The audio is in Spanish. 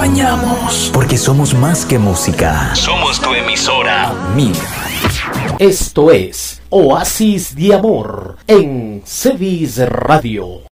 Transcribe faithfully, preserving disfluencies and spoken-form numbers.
acompañamos. Porque somos más que música. Somos tu emisora amiga. Esto es Oasis de Amor en Cedis Radio.